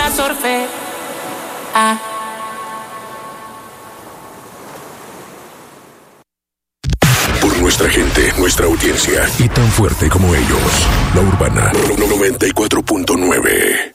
la surfea. Por nuestra gente, nuestra audiencia y tan fuerte como ellos. La Urbana 94.9.